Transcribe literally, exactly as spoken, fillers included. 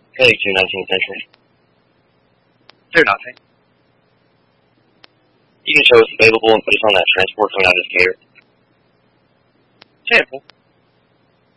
Heading to nineteenth century. Do nothing. You can show us available and put us on that transport coming out of this gator. Sample.